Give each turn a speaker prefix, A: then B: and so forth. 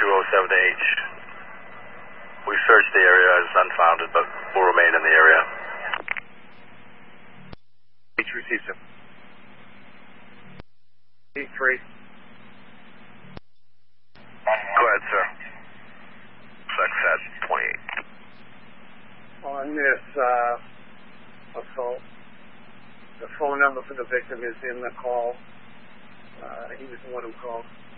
A: 207H. We searched the area as unfounded, but will remain in the area.
B: H received, sir.
A: 3. Go ahead, sir. Success 28.
C: On this assault, the phone number for the victim is in the call. He was the one who called.